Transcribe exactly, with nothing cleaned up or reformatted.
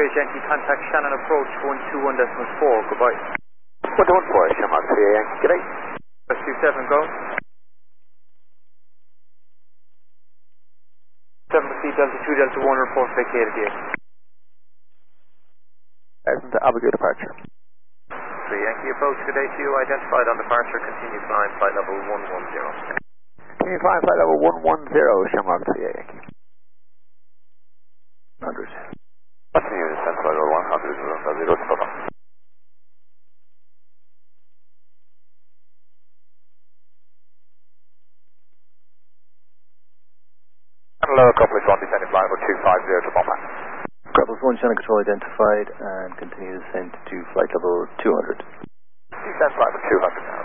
Yankee, contact Shannon approach one two one decimal four, goodbye. one two one four, Shamrock three A Yankee, g'day. West two seven, go. seven feet Delta two Delta one, report vacated here. Present to Abigail departure. three Yankee approach, good day to you, identified on departure, continue flying flight level one one zero. Continue flying flight level one one zero, Shamrock three A Yankee. one hundred. Continue descent flight level one hundred, zero, zero, Hello, Couples one, descending flight level two five zero to Bomber. Couples one, Shannon control identified and continue descent to flight level two hundred. Descent flight level two hundred now.